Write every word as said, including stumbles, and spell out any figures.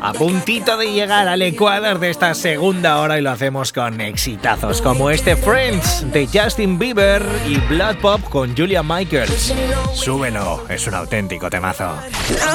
A puntito de llegar al ecuador de esta segunda hora y lo hacemos con exitazos como este Friends de Justin Bieber y Blood Pop con Julia Michaels. Súbelo, es un auténtico temazo.